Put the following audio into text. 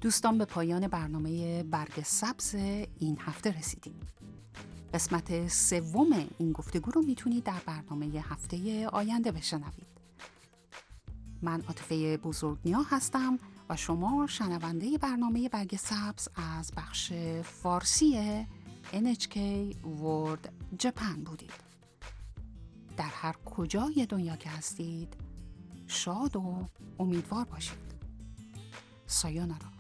دوستان به پایان برنامه برگ سبز این هفته رسیدیم. قسمت سوم این گفتگو رو میتونید در برنامه هفته آینده بشنوید. من عاطفه بزرگنیا هستم و شما شنونده برنامه برگ سبز از بخش فارسی NHK World Japan بودید. در هر کجای دنیا که هستید شاد و امیدوار باشید. سایونارا.